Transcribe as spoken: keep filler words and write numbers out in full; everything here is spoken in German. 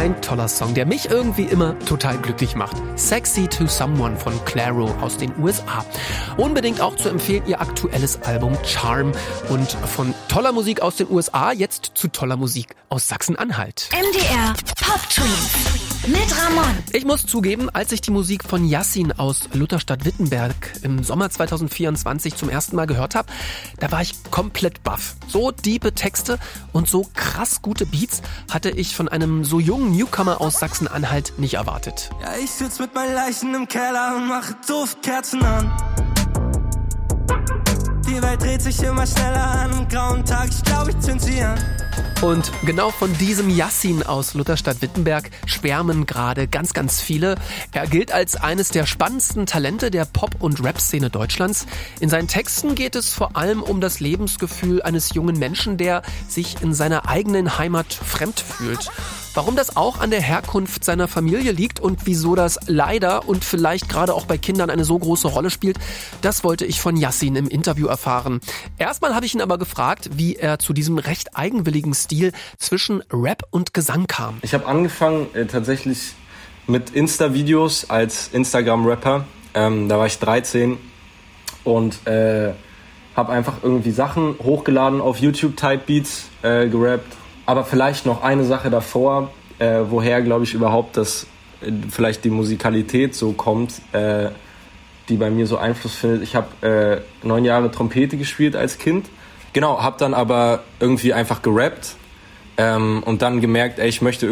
ein toller Song, der mich irgendwie immer total glücklich macht. Sexy to Someone von Clairo aus den U S A. Unbedingt auch zu empfehlen ihr aktuelles Album Charm. Und von toller Musik aus den U S A jetzt zu toller Musik aus Sachsen-Anhalt. M D R Pop Tunes mit Ramon. Ich muss zugeben, als ich die Musik von Yassin aus Lutherstadt-Wittenberg im Sommer zwanzig vierundzwanzig zum ersten Mal gehört habe, da war ich komplett baff. So diepe Texte und so krass gute Beats hatte ich von einem so jungen Newcomer aus Sachsen-Anhalt nicht erwartet. Ja, ich sitz mit meinen Leichen im Keller und mache Duftkerzen an. Die Welt dreht sich immer schneller an einem grauen Tag, ich glaube, ich zünd sie an. Und genau von diesem Yassin aus Lutherstadt-Wittenberg schwärmen gerade ganz, ganz viele. Er gilt als eines der spannendsten Talente der Pop- und Rap-Szene Deutschlands. In seinen Texten geht es vor allem um das Lebensgefühl eines jungen Menschen, der sich in seiner eigenen Heimat fremd fühlt. Warum das auch an der Herkunft seiner Familie liegt und wieso das leider und vielleicht gerade auch bei Kindern eine so große Rolle spielt, das wollte ich von Yassin im Interview erfahren. Erstmal habe ich ihn aber gefragt, wie er zu diesem recht eigenwilligen Stil zwischen Rap und Gesang kam. Ich habe angefangen äh, tatsächlich mit Insta-Videos als Instagram-Rapper. Ähm, da war ich dreizehn und äh, habe einfach irgendwie Sachen hochgeladen auf YouTube, Type-Beats äh, gerappt. Aber vielleicht noch eine Sache davor, äh, woher, glaube ich, überhaupt das, äh, vielleicht die Musikalität so kommt, äh, die bei mir so Einfluss findet. Ich habe äh, neun Jahre Trompete gespielt als Kind. Genau, habe dann aber irgendwie einfach gerappt ähm, und dann gemerkt, ey, ich möchte